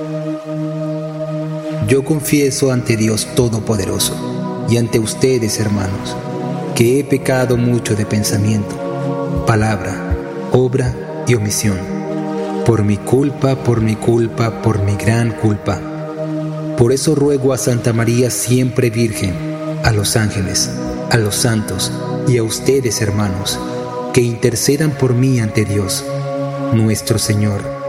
Yo confieso ante Dios Todopoderoso y ante ustedes, hermanos, que he pecado mucho de pensamiento, palabra, obra y omisión. Por mi culpa, por mi gran culpa. Por eso ruego a Santa María siempre Virgen, a los ángeles, a los santos y a ustedes, hermanos, que intercedan por mí ante Dios, nuestro Señor,